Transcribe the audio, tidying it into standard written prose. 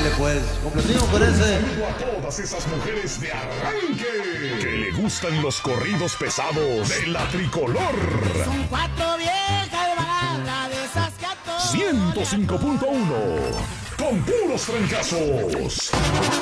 Dale pues, complatimos con ese. Saludo a todas esas mujeres de arranque que le gustan los corridos pesados de la tricolor. Son 4 viejas balas de esas que a todos 105.1 con puros trancazos.